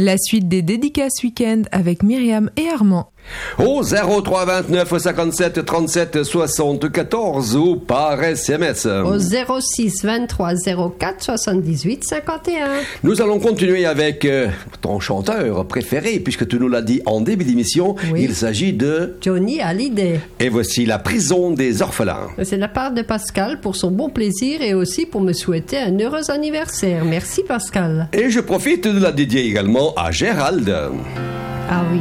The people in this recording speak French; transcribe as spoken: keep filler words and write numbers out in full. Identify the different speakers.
Speaker 1: La suite des dédicaces week-end avec Myriam et Armand.
Speaker 2: Au zéro trois vingt-neuf cinquante-sept trente-sept soixante-quatorze ou par S M S.
Speaker 3: Au zéro six vingt-trois zéro quatre soixante-dix-huit cinquante et un.
Speaker 2: Nous allons continuer avec euh, ton chanteur préféré, puisque tu nous l'as dit en début d'émission.
Speaker 3: Oui.
Speaker 2: Il s'agit de
Speaker 3: Johnny Hallyday.
Speaker 2: Et voici La prison des orphelins.
Speaker 3: C'est de la part de Pascal pour son bon plaisir et aussi pour me souhaiter un heureux anniversaire. Merci Pascal.
Speaker 2: Et je profite de la dédier également à Gérald.
Speaker 3: Ah oui.